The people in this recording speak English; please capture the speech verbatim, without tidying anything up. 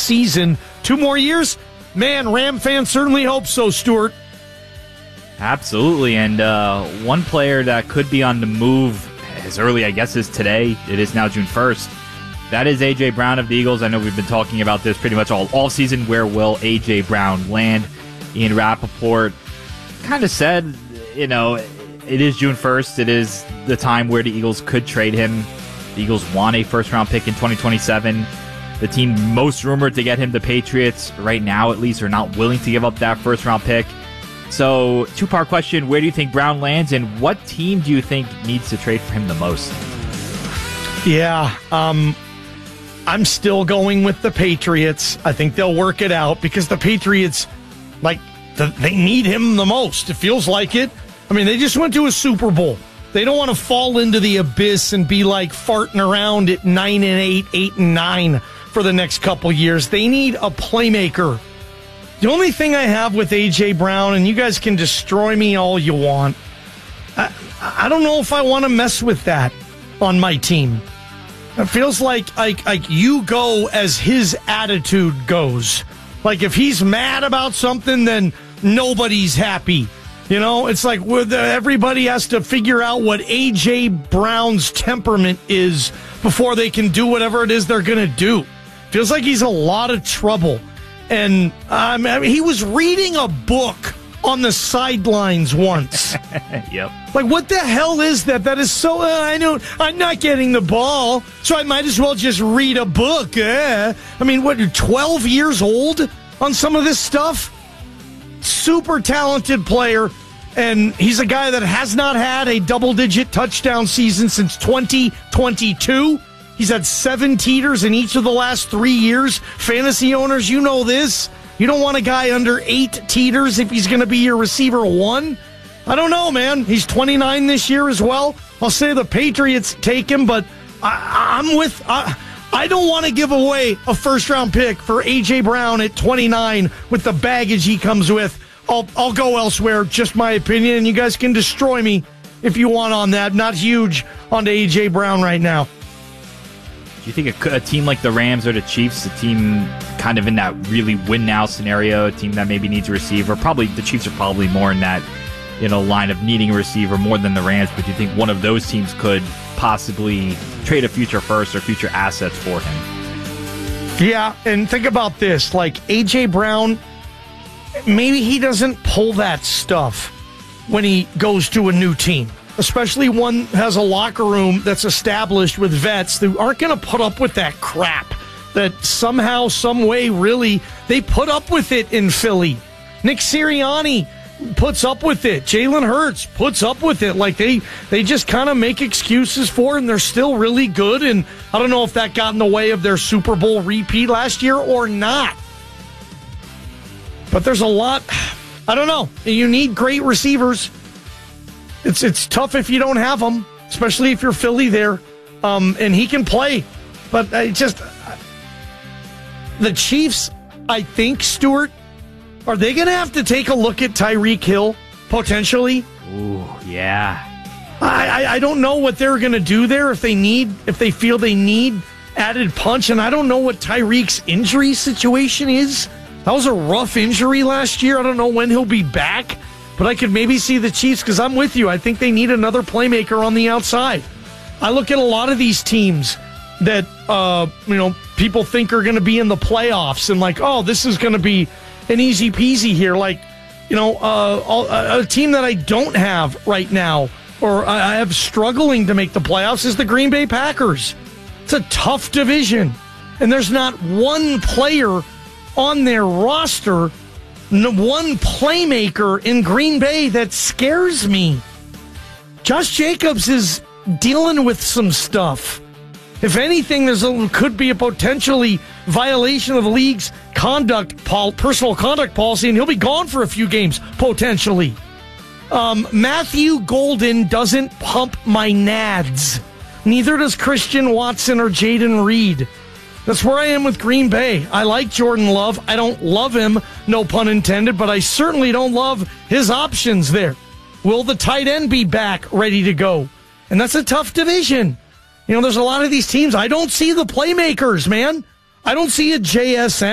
season. Two more years? Man, Ram fans certainly hope so, Stuart. Absolutely, and uh, one player that could be on the move as early, I guess, as today. It is now June first. That is A J. Brown of the Eagles. I know we've been talking about this pretty much all, all season. Where will A J. Brown land? Ian Rappaport kind of said, you know, it is June first. It is the time where the Eagles could trade him. The Eagles want a first-round pick in twenty twenty-seven. The team most rumored to get him, the Patriots, right now at least, are not willing to give up that first-round pick. So, two-part question, where do you think Brown lands, and what team do you think needs to trade for him the most? Yeah, um, I'm still going with the Patriots. I think they'll work it out because the Patriots, like, the, they need him the most. It feels like it. I mean, they just went to a Super Bowl. They don't want to fall into the abyss and be, like, farting around at nine and eight, eight and nine for the next couple years. They need a playmaker. The only thing I have with A J. Brown, and you guys can destroy me all you want, I, I don't know if I want to mess with that on my team. It feels like, like like you go as his attitude goes. Like if he's mad about something, then nobody's happy. You know, it's like everybody has to figure out what A J. Brown's temperament is before they can do whatever it is they're going to do. Feels like he's a lot of trouble. And um, I mean, he was reading a book on the sidelines once. Yep. Like, what the hell is that? That is so, uh, I know, I'm not getting the ball, so I might as well just read a book. Eh? I mean, what, you're twelve years old on some of this stuff? Super talented player, and he's a guy that has not had a double-digit touchdown season since twenty twenty-two. He's had seven teeters in each of the last three years. Fantasy owners, you know this. You don't want a guy under eight teeters if he's going to be your receiver one. I don't know, man. He's twenty-nine this year as well. I'll say the Patriots take him, but I, I'm with... I, I don't want to give away a first-round pick for A J. Brown at twenty-nine with the baggage he comes with. I'll, I'll go elsewhere, just my opinion, and you guys can destroy me if you want on that. Not huge on A J. Brown right now. Do you think a, a team like the Rams or the Chiefs, a team kind of in that really win-now scenario, a team that maybe needs a receiver, probably the Chiefs are probably more in that, you know, line of needing a receiver more than the Rams, but do you think one of those teams could possibly trade a future first or future assets for him? Yeah, and think about this. Like, A J. Brown, maybe he doesn't pull that stuff when he goes to a new team, especially one that has a locker room that's established with vets who aren't going to put up with that crap that somehow, some way, really, they put up with it in Philly. Nick Sirianni puts up with it. Jalen Hurts puts up with it. Like, they, they just kind of make excuses for it, and they're still really good, and I don't know if that got in the way of their Super Bowl repeat last year or not. But there's a lot, I don't know. You need great receivers. It's it's tough if you don't have them, especially if you're Philly there, um, and he can play. But I just, the Chiefs, I think, Stuart, are they going to have to take a look at Tyreek Hill, potentially? Ooh, yeah. I, I, I don't know what they're going to do there if they need, if they feel they need added punch, and I don't know what Tyreek's injury situation is. That was a rough injury last year. I don't know when he'll be back. But I could maybe see the Chiefs, because I'm with you. I think they need another playmaker on the outside. I look at a lot of these teams that, uh, you know, people think are going to be in the playoffs and like, oh, this is going to be an easy peasy here. Like, you know, uh, a team that I don't have right now or I have struggling to make the playoffs is the Green Bay Packers. It's a tough division. And there's not one player on their roster, one playmaker in Green Bay that scares me. Josh Jacobs is dealing with some stuff. If anything, there's a, could be a potentially violation of the league's conduct, pol- personal conduct policy, and he'll be gone for a few games, potentially. Um, Matthew Golden doesn't pump my nads. Neither does Christian Watson or Jaden Reed. That's where I am with Green Bay. I like Jordan Love. I don't love him, no pun intended, but I certainly don't love his options there. Will the tight end be back, ready to go? And that's a tough division. You know, there's a lot of these teams. I don't see the playmakers, man. I don't see a J S N.